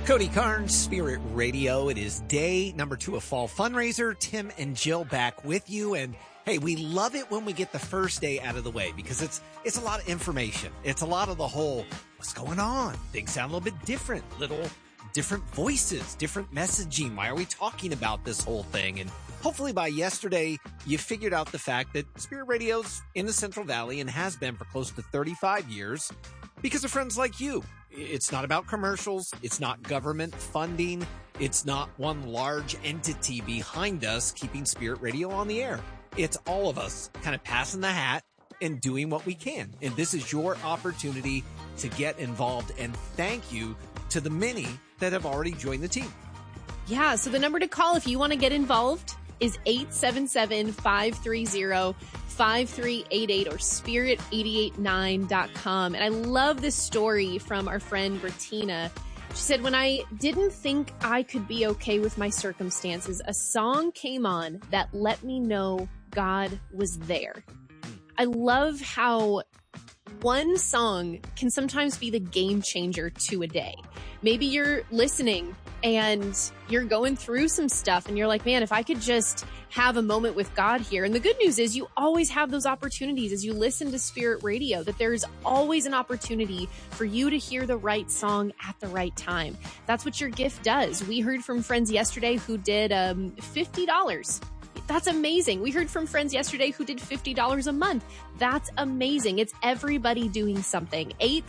Cody Carnes, Spirit Radio. It is day number 2 of Fall Fundraiser. Tim and Jill back with you. And hey, we love it when we get the first day out of the way because it's a lot of information. It's a lot of the whole, what's going on? Things sound a little bit different, little different voices, different messaging. Why are we talking about this whole thing? And hopefully by yesterday, you figured out the fact that Spirit Radio's in the Central Valley and has been for close to 35 years because of friends like you. It's not about commercials. It's not government funding. It's not one large entity behind us keeping Spirit Radio on the air. It's all of us kind of passing the hat and doing what we can. And this is your opportunity to get involved. And thank you to the many that have already joined the team. Yeah, so the number to call if you want to get involved is 877-530-5388 or spirit889.com. And I love this story from our friend Bertina. She said, when I didn't think I could be okay with my circumstances, a song came on that let me know God was there. I love how one song can sometimes be the game changer to a day. Maybe you're listening and you're going through some stuff and you're like, man, if I could just have a moment with God here. And the good news is you always have those opportunities as you listen to Spirit Radio, that there's always an opportunity for you to hear the right song at the right time. That's what your gift does. We heard from friends yesterday who did $50. That's amazing. We heard from friends yesterday who did $50 a month. That's amazing. It's everybody doing something.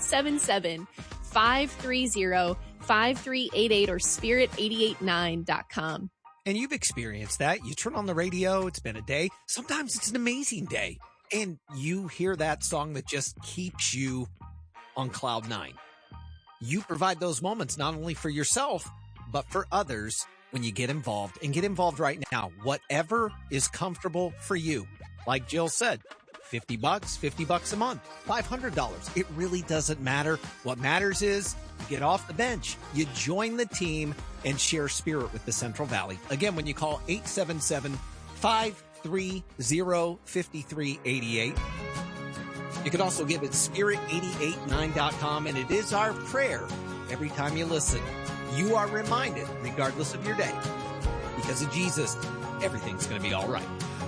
877-530-5388 or spirit889.com. And you've experienced that. You turn on the radio. It's been a day. Sometimes it's an amazing day. And you hear that song that just keeps you on cloud 9. You provide those moments not only for yourself, but for others when you get involved. And get involved right now. Whatever is comfortable for you. Like Jill said, $50 a month, $500. It really doesn't matter. What matters is you get off the bench, you join the team, and share Spirit with the Central Valley. Again, when you call 877-530-5388. You can also give at spirit889.com, and it is our prayer every time you listen. You are reminded, regardless of your day, because of Jesus, everything's going to be all right.